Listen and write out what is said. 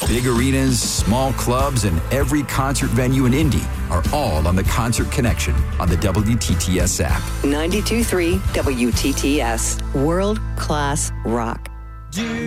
Big arenas, small clubs, and every concert venue in Indy are all on the Concert Connection on the WTTS app. 92.3 WTTS. World-class rock.